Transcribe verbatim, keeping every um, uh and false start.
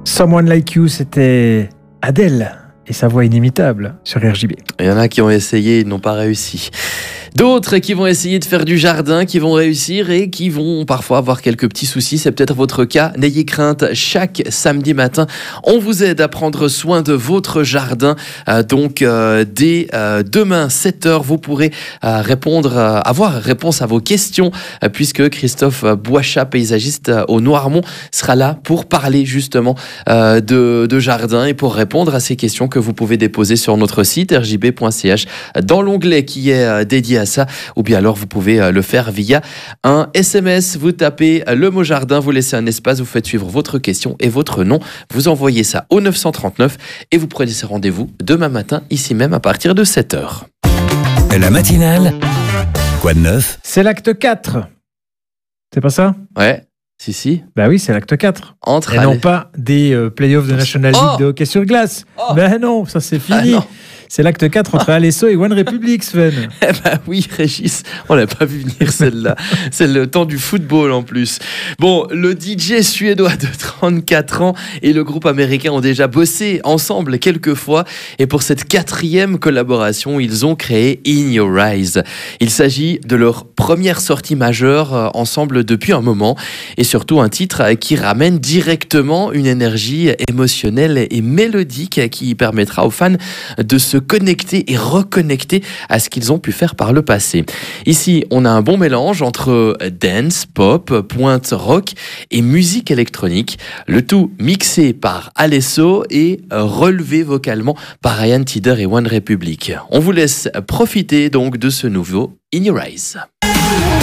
Someone Like You, c'était Adele et sa voix inimitable sur R J B. Il y en a qui ont essayé, ils n'ont pas réussi. D'autres qui vont essayer de faire du jardin, qui vont réussir et qui vont parfois avoir quelques petits soucis. C'est peut-être votre cas. N'ayez crainte, chaque samedi matin, on vous aide à prendre soin de votre jardin. Euh, donc, euh, dès euh, demain, sept heures, vous pourrez euh, répondre, euh, avoir réponse à vos questions, euh, puisque Christophe Boichat, paysagiste euh, au Noirmont, sera là pour parler justement euh, de, de jardin et pour répondre à ces questions que vous pouvez déposer sur notre site r j b point c h dans l'onglet qui est euh, dédié à ça, ou bien alors vous pouvez le faire via un S M S. Vous tapez le mot jardin, vous laissez un espace, vous faites suivre votre question et votre nom, vous envoyez ça au neuf cent trente-neuf et vous prenez ce rendez-vous demain matin, ici même à partir de sept heures. La matinale, quoi de neuf? C'est l'acte quatre. C'est pas ça? Ouais, si, si. Bah oui, c'est l'acte quatre. Entre et allez. non pas des euh, playoffs de National League Oh de hockey sur glace. Oh Ben non, ça c'est fini. Ah c'est l'acte quatre entre Alesso et One Republic, Sven. Eh ben oui, Régis, on l'a pas vu venir celle-là. C'est le temps du football en plus. Bon, le D J suédois de trente-quatre ans et le groupe américain ont déjà bossé ensemble quelques fois. Et pour cette quatrième collaboration, ils ont créé In Your Eyes. Il s'agit de leur première sortie majeure ensemble depuis un moment. Et surtout un titre qui ramène directement une énergie émotionnelle et mélodique qui permettra aux fans de se connecter et reconnecter à ce qu'ils ont pu faire par le passé. Ici, on a un bon mélange entre dance, pop, pointe rock et musique électronique. Le tout mixé par Alesso et relevé vocalement par Ryan Tedder et One Republic. On vous laisse profiter donc de ce nouveau In Your Eyes.